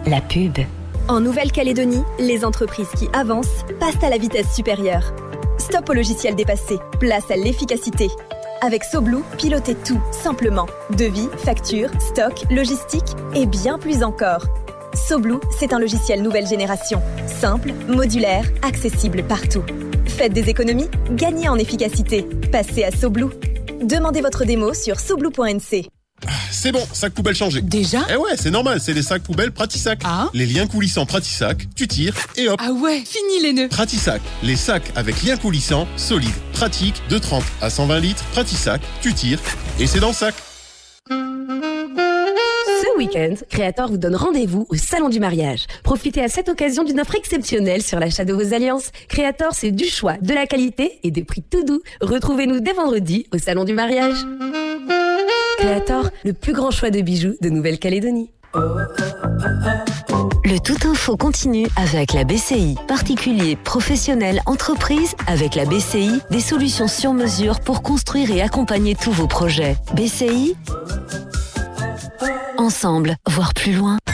La pub. En Nouvelle-Calédonie, les entreprises qui avancent passent à la vitesse supérieure. Stop au logiciel dépassé, place à l'efficacité. Avec SoBlue, pilotez tout, simplement. Devis, factures, stock, logistique et bien plus encore. SoBlue, c'est un logiciel nouvelle génération. Simple, modulaire, accessible partout. Faites des économies, gagnez en efficacité. Passez à SoBlue. Demandez votre démo sur soblue.nc. C'est bon, sac poubelle changé. Déjà ? Eh ouais, c'est normal, c'est les sacs poubelles Pratisac. Ah. Les liens coulissants Pratisac, tu tires et hop. Ah ouais, fini les nœuds. Pratisac, les sacs avec liens coulissants, solides, pratiques, de 30 à 120 litres. Pratisac, tu tires et c'est dans le sac. Ce week-end, Créator vous donne rendez-vous au Salon du Mariage. Profitez à cette occasion d'une offre exceptionnelle sur l'achat de vos alliances. Créator, c'est du choix, de la qualité et des prix tout doux. Retrouvez-nous dès vendredi au Salon du Mariage. Créator, le plus grand choix de bijoux de Nouvelle-Calédonie. Le Tout Info continue avec la BCI. Particuliers, professionnels, entreprises, avec la BCI, des solutions sur mesure pour construire et accompagner tous vos projets. BCI, ensemble, voir plus loin.